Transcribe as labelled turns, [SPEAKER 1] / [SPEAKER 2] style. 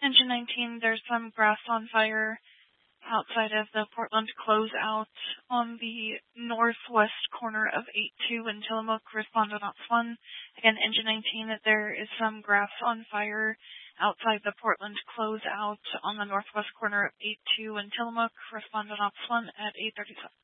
[SPEAKER 1] Engine 19, there's some grass on fire outside of the Portland closeout on the northwest corner of 8-2 in Tillamook. Respond on Ops 1. Again, Engine 19, there is some grass on fire outside the Portland closeout on the northwest corner of 8-2 in Tillamook. Respond on Ops 1 at 8:37.